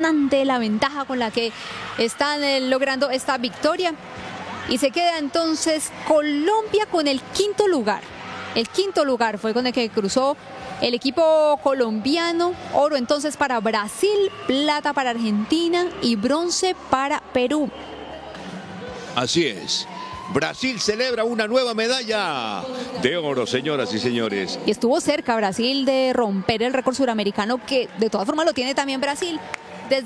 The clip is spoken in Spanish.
impresionante la ventaja con la que están logrando esta victoria. Y se queda entonces Colombia con el quinto lugar. El quinto lugar fue con el que cruzó el equipo colombiano. Oro entonces para Brasil, plata para Argentina y bronce para Perú. Así es. Brasil celebra una nueva medalla de oro, señoras y señores. Y estuvo cerca Brasil de romper el récord suramericano, que de todas formas lo tiene también Brasil.